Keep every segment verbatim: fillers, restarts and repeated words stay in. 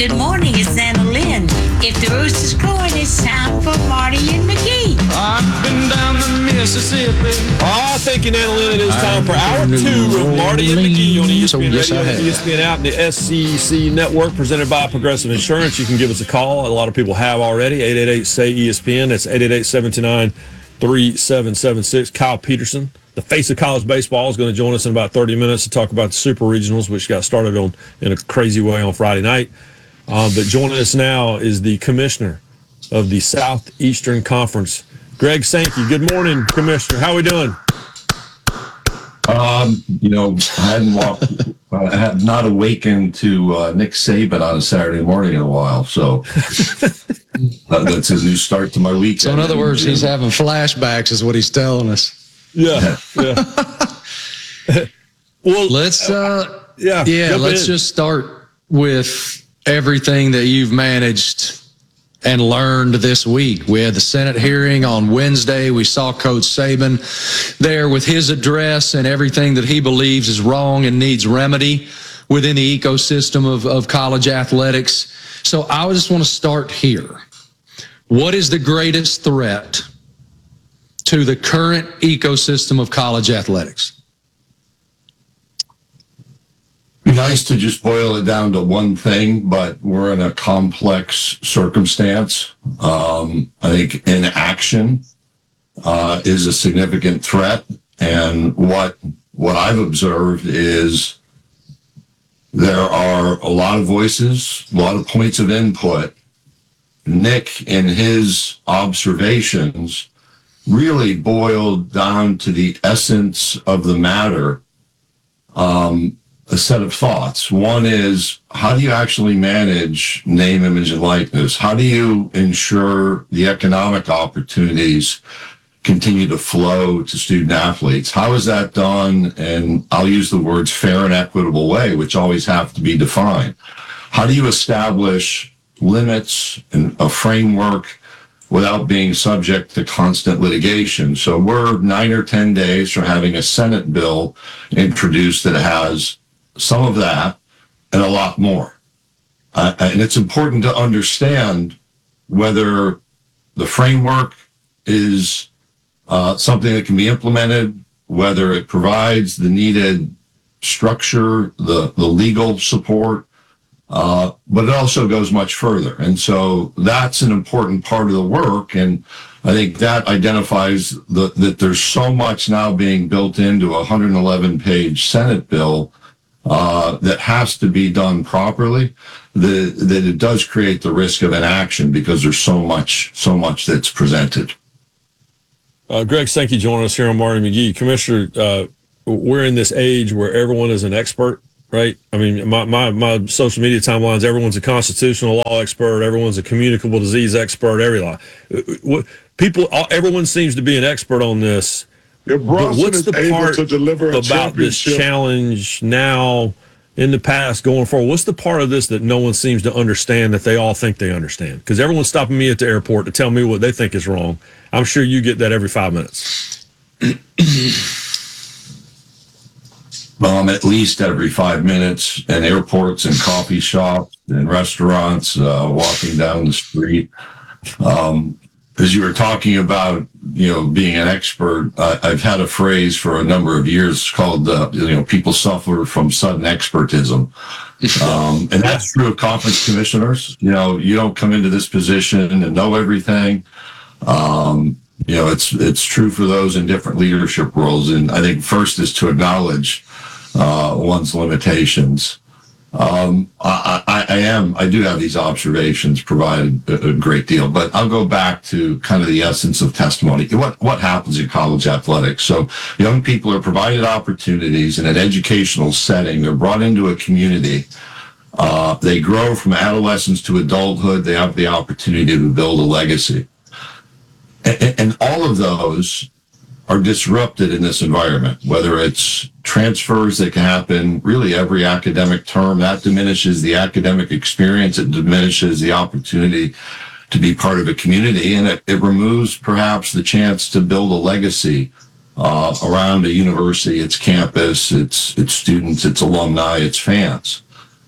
Good morning, it's Anna Lynn. If the rooster's crowing, it's time for Marty and McGee. I've been down the Mississippi. Oh, thank you, Anna Lynn. It is time for hour two of Marty and McGee on E S P N yes, Radio, E S P N app, and the S C C Network, presented by Progressive Insurance. You can give us a call. A lot of people have already. eight eight eight, S A Y, E S P N. That's eight eight eight, seven two nine, three seven seven six. Kyle Peterson, the face of college baseball, is going to join us in about thirty minutes to talk about the Super Regionals, which got started on in a crazy way on Friday night. Uh, but joining us now is the commissioner of the Southeastern Conference, Greg Sankey. Good morning, Commissioner. How are we doing? Um, you know, I hadn't walked, I had not awakened to uh, Nick Saban on a Saturday morning in a while, so uh, that's a new start to my weekend. So in other words, he's having flashbacks is what he's telling us. Yeah, yeah. Well, let's, uh, yeah, yeah, let's in. just start with everything that you've managed and learned this week. We had the Senate hearing on Wednesday. We saw Coach Saban there with his address and everything that he believes is wrong and needs remedy within the ecosystem of, of college athletics. So I just want to start here. What is the greatest threat to the current ecosystem of college athletics? Nice to just boil it down to one thing, but we're in a complex circumstance. Um, I think inaction uh, is a significant threat, and what what I've observed is there are a lot of voices, a lot of points of input. Nick, in his observations, really boiled down to the essence of the matter. Um, a set of thoughts. One is, how do you actually manage name, image, and likeness? How do you ensure the economic opportunities continue to flow to student athletes? How is that done? And I'll use the words fair and equitable way, which always have to be defined. How do you establish limits and a framework without being subject to constant litigation? So we're nine or ten days from having a Senate bill introduced that has some of that and a lot more. Uh, and it's important to understand whether the framework is uh, something that can be implemented, whether it provides the needed structure, the, the legal support, uh, but it also goes much further. And so that's an important part of the work. And I think that identifies the, that there's so much now being built into a one hundred eleven page Senate bill Uh, that has to be done properly, the, that it does create the risk of inaction because there's so much, so much that's presented. Uh, Greg Sankey joining us here on Marty McGee. Commissioner, uh, we're in this age where everyone is an expert, right? I mean, my, my, my social media timelines, everyone's a constitutional law expert, everyone's a communicable disease expert, every law. People, everyone seems to be an expert on this. If Bronson what's is the able part to deliver a about this championship challenge now, in the past, going forward? What's the part of this that no one seems to understand that they all think they understand? Because everyone's stopping me at the airport to tell me what they think is wrong. I'm sure you get that every five minutes. Um, at least every five minutes, in airports and coffee shops and restaurants, uh, walking down the street. Um, as you were talking about, you know, being an expert, uh, I've had a phrase for a number of years called, uh, you know, people suffer from sudden expertism. Um, and that's true of conference commissioners. You know, you don't come into this position and know everything. Um, you know, it's, it's true for those in different leadership roles. And I think first is to acknowledge, uh, one's limitations. Um, I, I, I am, I do have these observations provided a, a great deal, but I'll go back to kind of the essence of testimony. What, what happens in college athletics? So young people are provided opportunities in an educational setting. They're brought into a community. Uh, they grow from adolescence to adulthood. They have the opportunity to build a legacy. And, and all of those are disrupted in this environment, whether it's transfers that can happen really every academic term. That diminishes the academic experience. It diminishes the opportunity to be part of a community, and it, it removes perhaps the chance to build a legacy uh, around a university, its campus, its its students, its alumni, its fans.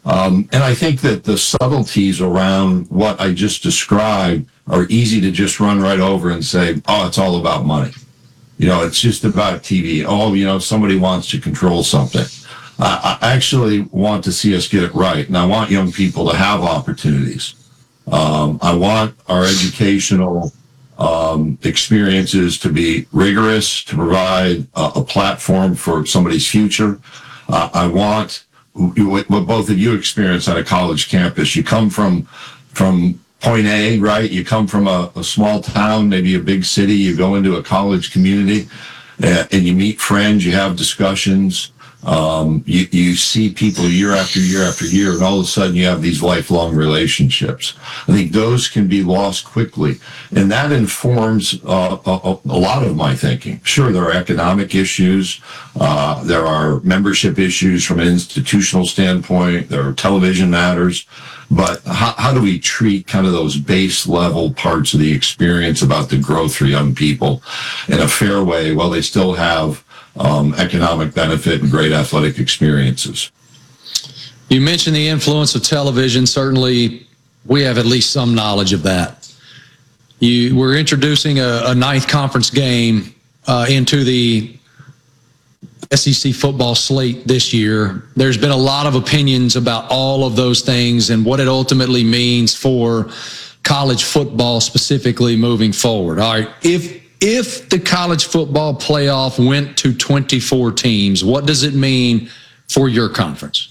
Um, and I think that the subtleties around what I just described are easy to just run right over and say, oh, it's all about money. You know, it's just about T V. Oh, you know, somebody wants to control something. I, I actually want to see us get it right. And I want young people to have opportunities. Um, I want our educational um, experiences to be rigorous, to provide a, a platform for somebody's future. Uh, I want what, what both of you experience on a college campus. You come from from point A, right? You come from a, a small town, maybe a big city. You go into a college community, uh, and you meet friends. You have discussions. Um, you, you see people year after year after year, and all of a sudden you have these lifelong relationships. I think those can be lost quickly, and that informs uh, a, a lot of my thinking. Sure, there are economic issues. Uh, there are membership issues from an institutional standpoint. There are television matters. But how, how do we treat kind of those base level parts of the experience about the growth for young people in a fair way while they still have Um, economic benefit and great athletic experiences? You mentioned the influence of television. Certainly, we have at least some knowledge of that. You we're introducing a, a ninth conference game uh, into the S E C football slate this year. There's been a lot of opinions about all of those things and what it ultimately means for college football specifically moving forward. All right, if If the college football playoff went to twenty-four teams, what does it mean for your conference?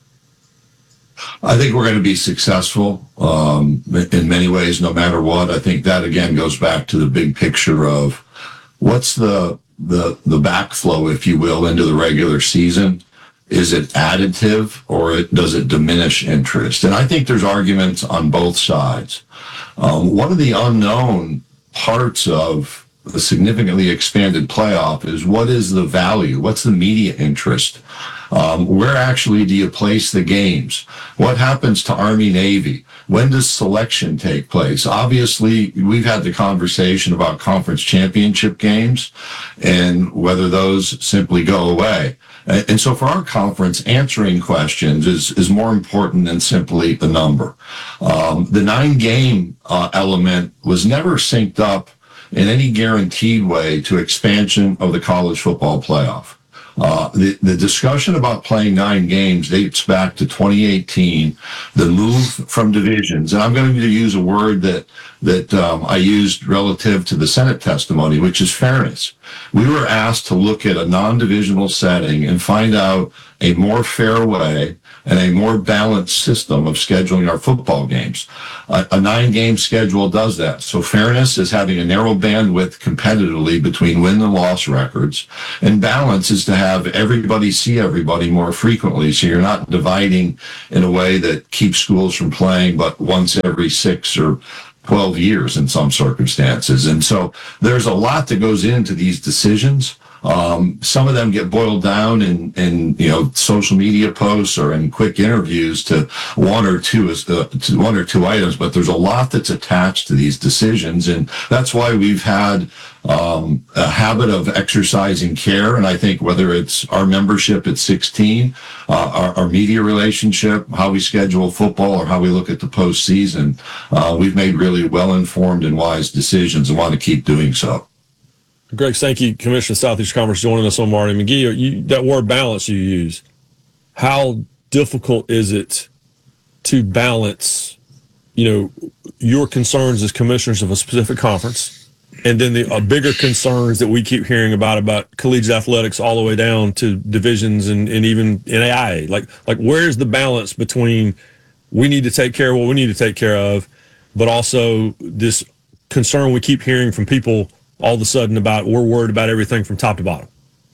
I think we're going to be successful um, in many ways, no matter what. I think that, again, goes back to the big picture of what's the the the backflow, if you will, into the regular season. Is it additive or it, does it diminish interest? And I think there's arguments on both sides. Um, one of the unknown parts of the significantly expanded playoff is what is the value? What's the media interest? Um, where actually do you place the games? What happens to Army Navy? When does selection take place? Obviously, we've had the conversation about conference championship games and whether those simply go away. And so for our conference, answering questions is, is more important than simply the number. Um, the nine-game uh, element was never synced up in any guaranteed way to expansion of the college football playoff. Uh, the, the discussion about playing nine games dates back to twenty eighteen, the move from divisions. And I'm going to use a word that, that um, I used relative to the Senate testimony, which is fairness. We were asked to look at a non-divisional setting and find out a more fair way and a more balanced system of scheduling our football games. A, a nine-game schedule does that. So fairness is having a narrow bandwidth competitively between win and loss records, and balance is to have everybody see everybody more frequently, so you're not dividing in a way that keeps schools from playing but once every six or twelve years in some circumstances. And so there's a lot that goes into these decisions. Um, some of them get boiled down in, in, you know, social media posts or in quick interviews to one or two, uh, to one or two items, but there's a lot that's attached to these decisions. And that's why we've had, um, a habit of exercising care. And I think whether it's our membership at sixteen, uh, our, our media relationship, how we schedule football, or how we look at the postseason, uh, we've made really well-informed and wise decisions and want to keep doing so. Greg Sankey, Commissioner of the Southeast Conference, joining us on Marty McGee. You, that word balance you use, how difficult is it to balance, you know, your concerns as commissioners of a specific conference, and then the uh, bigger concerns that we keep hearing about, about collegiate athletics all the way down to divisions and, and even N A I A? Like, like where's the balance between we need to take care of what we need to take care of, but also this concern we keep hearing from people all of a sudden about we're worried about everything from top to bottom?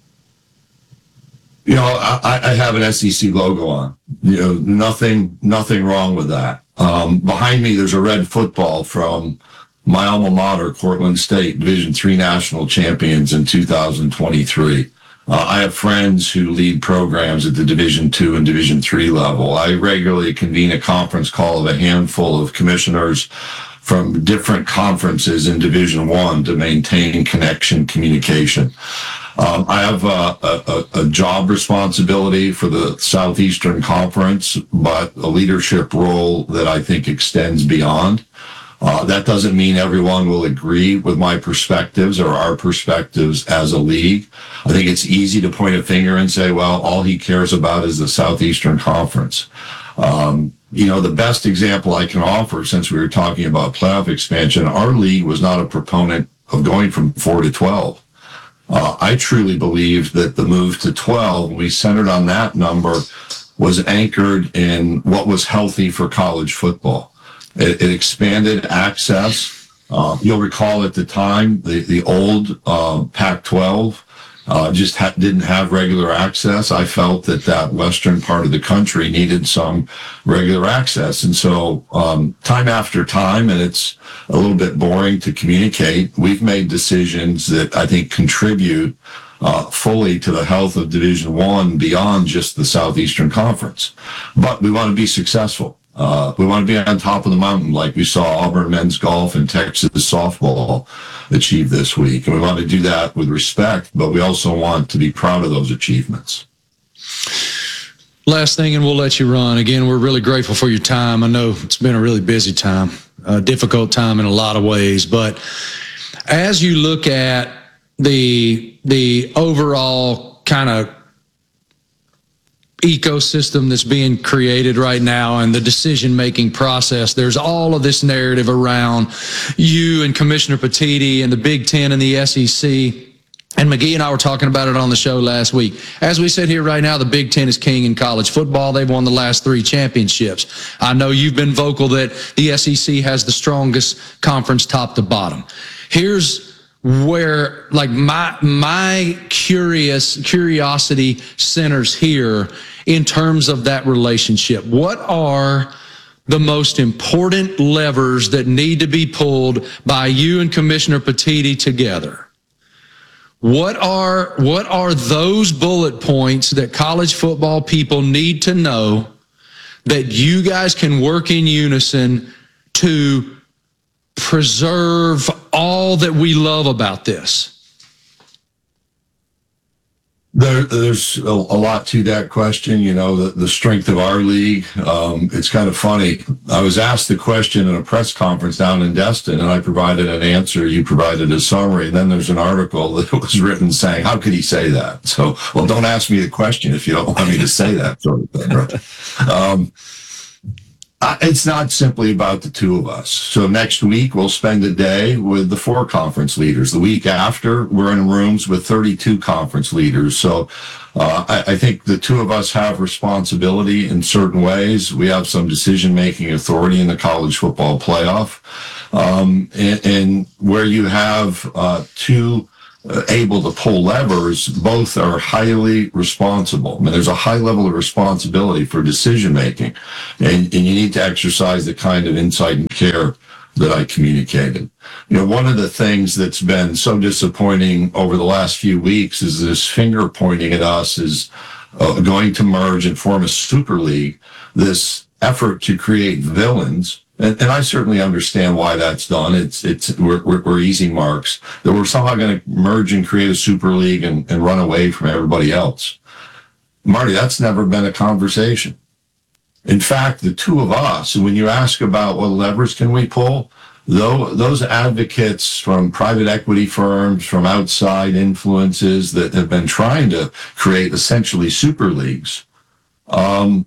You know, I, I have an S E C logo on. You know, nothing, nothing wrong with that. Um, behind me, there's a red football from my alma mater, Cortland State, Division three national champions in two thousand twenty-three. Uh, I have friends who lead programs at the Division two and Division three level. I regularly convene a conference call of a handful of commissioners from different conferences in Division One to maintain connection, communication. Um, I have a, a, a job responsibility for the Southeastern Conference, but a leadership role that I think extends beyond. Uh, that doesn't mean everyone will agree with my perspectives or our perspectives as a league. I think it's easy to point a finger and say, well, all he cares about is the Southeastern Conference. Um, you know, the best example I can offer, since we were talking about playoff expansion, our league was not a proponent of going from four to twelve. Uh, I truly believe that the move to twelve, we centered on that number, was anchored in what was healthy for college football. It, it expanded access. Uh, you'll recall at the time, the, the old uh, Pac twelve uh, just ha- didn't have regular access. I felt that that western part of the country needed some regular access. And so um, time after time, and it's a little bit boring to communicate, we've made decisions that I think contribute uh, fully to the health of Division One beyond just the Southeastern Conference. But we want to be successful. Uh, we want to be on top of the mountain like we saw Auburn men's golf and Texas softball achieve this week. And we want to do that with respect, but we also want to be proud of those achievements. Last thing, and we'll let you run. Again, we're really grateful for your time. I know it's been a really busy time, a difficult time in a lot of ways, but as you look at the, the overall kind of ecosystem that's being created right now and the decision-making process, there's all of this narrative around you and Commissioner Petitti and the Big Ten and the S E C. And McGee and I were talking about it on the show last week. As we sit here right now, the Big Ten is king in college football. They've won the last three championships. I know you've been vocal that the S E C has the strongest conference top to bottom. Here's where, like, my my curious curiosity centers here in terms of that relationship. What are the most important levers that need to be pulled by you and Commissioner Petitti together? What are what are those bullet points that college football people need to know that you guys can work in unison to preserve all that we love about this? There, there's a, a lot to that question. You know, the, the strength of our league. Um, it's kind of funny. I was asked the question in a press conference down in Destin, and I provided an answer. You provided a summary. And then there's an article that was written saying, how could he say that? So, well, don't ask me the question if you don't want me to say that sort of thing, right? Um, It's not simply about the two of us. So next week, we'll spend a day with the four conference leaders. The week after, we're in rooms with thirty-two conference leaders. So uh, I, I think the two of us have responsibility in certain ways. We have some decision-making authority in the college football playoff. Um, and, and where you have uh, two Uh, able to pull levers, both are highly responsible. I mean, there's a high level of responsibility for decision making, and, and you need to exercise the kind of insight and care that I communicated. You know, one of the things that's been so disappointing over the last few weeks is this finger pointing at us is uh, going to merge and form a super league, this effort to create villains. And, and I certainly understand why that's done. It's, it's, we're, we're, we're easy marks that we're somehow going to merge and create a super league and, and run away from everybody else. Marty, that's never been a conversation. In fact, the two of us, when you ask about what levers can we pull, though, those advocates from private equity firms, from outside influences that have been trying to create essentially super leagues, um,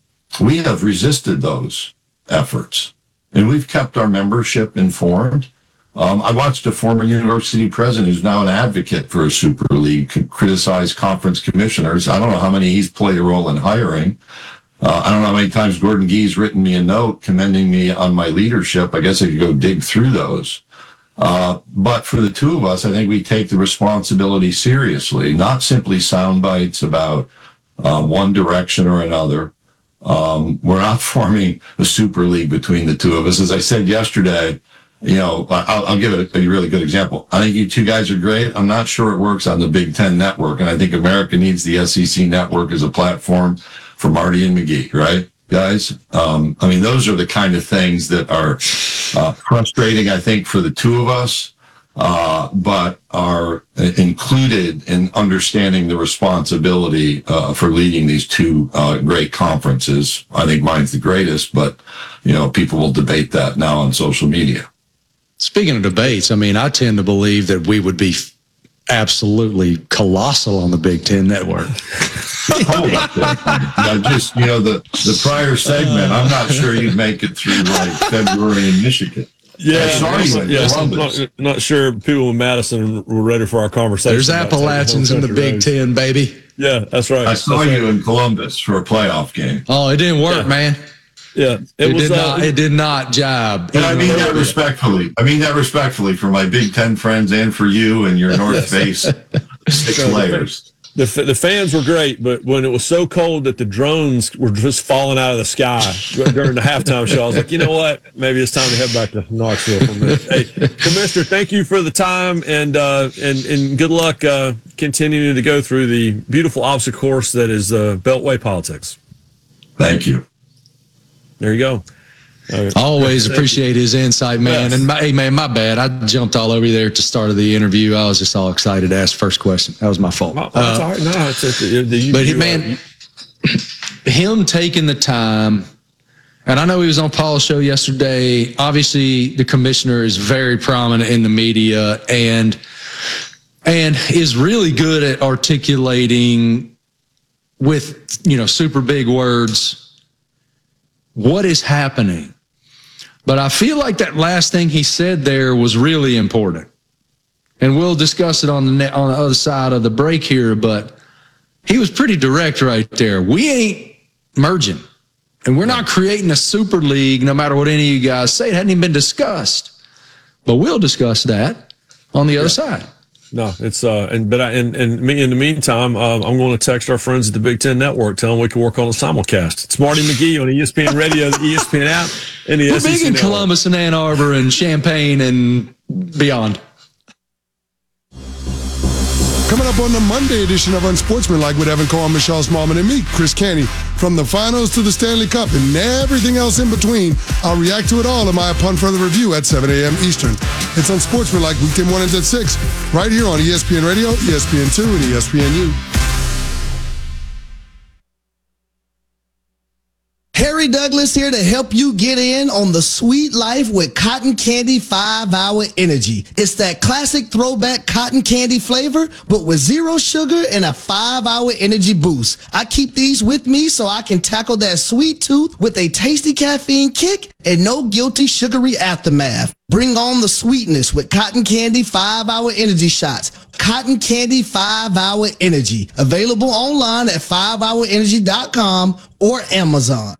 we have resisted those efforts. And we've kept our membership informed. Um, I watched a former university president who's now an advocate for a super league criticize conference commissioners. I don't know how many he's played a role in hiring. Uh, I don't know how many times Gordon Gee's written me a note commending me on my leadership. I guess I could go dig through those. Uh, but for the two of us, I think we take the responsibility seriously, not simply sound bites about uh, one direction or another. Um, we're not forming a super league between the two of us. As I said yesterday, you know, I'll, I'll give it a, a really good example. I think you two guys are great. I'm not sure it works on the Big Ten network. And I think America needs the S E C network as a platform for Marty and McGee, right, guys? Um, I mean, those are the kind of things that are uh, frustrating, I think, for the two of us. uh, but are included in understanding the responsibility uh, for leading these two uh, great conferences. I think mine's the greatest, but you know, people will debate that now on social media. Speaking of debates, I mean, I tend to believe that we would be absolutely colossal on the Big Ten Network. Hold up there. Now, just, you know, the, the prior segment, I'm not sure you'd make it through like February in Michigan. Yeah, I saw you in yes, I'm Columbus. not, not sure people in Madison were ready for our conversation. There's about Appalachians in the taking home Big country roads. Ten, baby. Yeah, that's right. I saw That's you right. in Columbus for a playoff game. Oh, it didn't work, Yeah. man. Yeah, it, It, was. did uh, not. It did not jibe. And I mean that respectfully. I mean that respectfully for my Big Ten friends and for you and your North Face six So the- layers. The, f- the fans were great, but when it was so cold that the drones were just falling out of the sky during the halftime show, I was like, you know what? Maybe it's time to head back to Knoxville for a minute. Hey, Commissioner, thank you for the time, and uh, and and good luck uh, continuing to go through the beautiful obstacle course that is uh, Beltway politics. Thank you. There you go. All right. Always Thank appreciate his insight, man. Yes. And my, hey, man, my bad. I jumped all over you there at the start of the interview. I was just all excited to ask the first question. That was my fault. Oh, that's Uh, all right. No, it's, it's, it, you, But he, you, man, uh, him taking the time, and I know he was on Paul's show yesterday. Obviously, the commissioner is very prominent in the media and and is really good at articulating with, you know, super big words what is happening. But I feel like that last thing he said there was really important. And we'll discuss it on the net, on the other side of the break here, but he was pretty direct right there. We ain't merging, and we're not creating a super league no matter what any of you guys say. It hadn't even been discussed, but we'll discuss that on the other side. No, it's uh, and but I and and me in the meantime, um, I'm going to text our friends at the Big Ten Network, tell them we can work on a simulcast. It's Marty McGee on E S P N Radio, the E S P N app, and the We're S E C big in Network. Columbus and Ann Arbor and Champaign and beyond. Coming up on the Monday edition of Unsportsmanlike with Evan Cohen, Michelle Smallman, and me, Chris Canty. From the finals to the Stanley Cup and everything else in between, I'll react to it all in my Upon Further Review at seven a.m. Eastern. It's Unsportsmanlike weekday mornings at six, right here on E S P N Radio, E S P N two, and E S P N U. Harry Douglas here to help you get in on the sweet life with Cotton Candy five hour Energy. It's that classic throwback cotton candy flavor, but with zero sugar and a five hour energy boost. I keep these with me so I can tackle that sweet tooth with a tasty caffeine kick and no guilty sugary aftermath. Bring on the sweetness with Cotton Candy five hour Energy shots. Cotton Candy five hour Energy. Available online at five hour energy dot com or Amazon.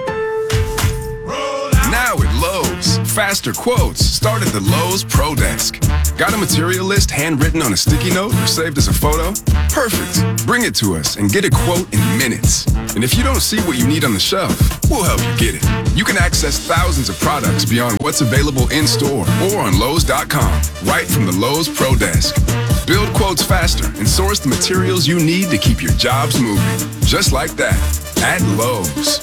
Now at Lowe's, faster quotes start at the Lowe's Pro Desk. Got a material list handwritten on a sticky note or saved as a photo? Perfect. Bring it to us and get a quote in minutes. And if you don't see what you need on the shelf, we'll help you get it. You can access thousands of products beyond what's available in store or on Lowe's dot com, right from the Lowe's Pro Desk. Build quotes faster and source the materials you need to keep your jobs moving. Just like that, at Lowe's.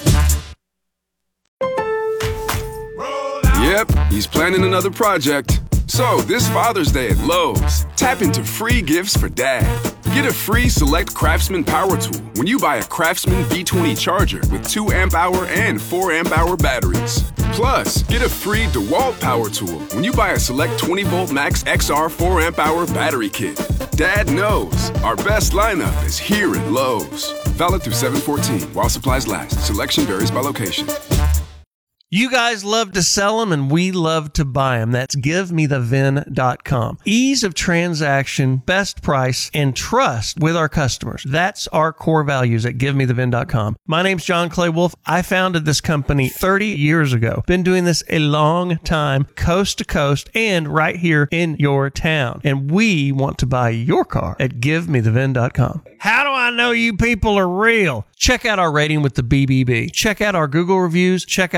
Yep, he's planning another project. So, this Father's Day at Lowe's, tap into free gifts for Dad. Get a free Select Craftsman power tool when you buy a Craftsman B twenty charger with two amp hour and four amp hour batteries. Plus, get a free DeWalt power tool when you buy a Select twenty volt Max X R four amp hour battery kit. Dad knows our best lineup is here at Lowe's. Valid through seven fourteen while supplies last. Selection varies by location. You guys love to sell them, and we love to buy them. That's give me the vin dot com. Ease of transaction, best price, and trust with our customers. That's our core values at give me the vin dot com. My name's John Clay Wolf. I founded this company thirty years ago. Been doing this a long time, coast to coast, and right here in your town. And we want to buy your car at give me the vin dot com. How do I know you people are real? Check out our rating with the B B B. Check out our Google reviews. Check out our Facebook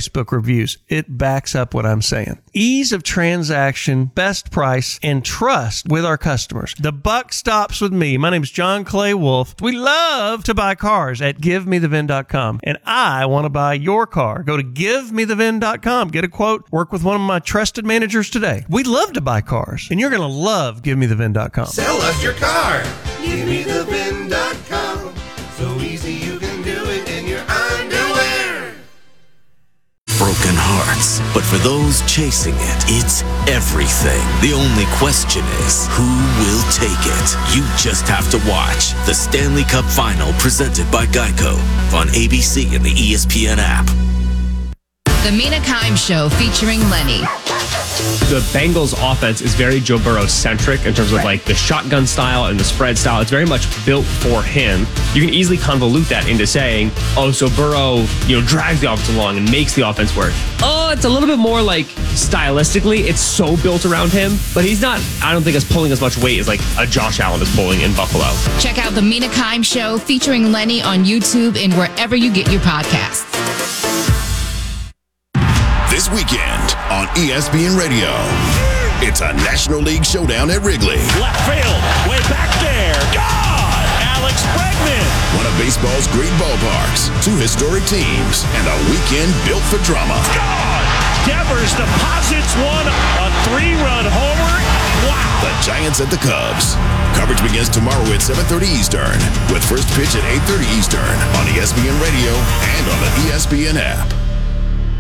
Facebook reviews. It backs up what I'm saying. Ease of transaction, best price, and trust with our customers. The buck stops with me. My name is John Clay Wolf. We love to buy cars at give me the vin dot com, and I want to buy your car. Go to give me the vin dot com. Get a quote. Work with one of my trusted managers today. We love to buy cars, and you're going to love give me the vin dot com. Sell us your car. give me the vin dot com. So easy you can do it in your underwear. Broken hearts. But for those chasing it, it's everything. The only question is, who will take it? You just have to watch the Stanley Cup Final presented by Geico on A B C and the E S P N app. The Mina Kimes Show featuring Lenny. The Bengals offense is very Joe Burrow-centric in terms of like the shotgun style and the spread style. It's very much built for him. You can easily convolute that into saying, oh, so Burrow, you know, drags the offense along and makes the offense work. Oh, it's a little bit more like stylistically, it's so built around him, but he's not, I don't think, as pulling as much weight as like a Josh Allen is pulling in Buffalo. Check out the Mina Kimes Show featuring Lenny on YouTube and wherever you get your podcasts. This weekend on E S P N Radio, it's a National League showdown at Wrigley. Left field, way back there. God! Alex Bregman. One of baseball's great ballparks, two historic teams, and a weekend built for drama. God! Devers deposits one, a three-run homer. Wow! The Giants at the Cubs. Coverage begins tomorrow at seven thirty Eastern, with first pitch at eight thirty Eastern on E S P N Radio and on the E S P N app.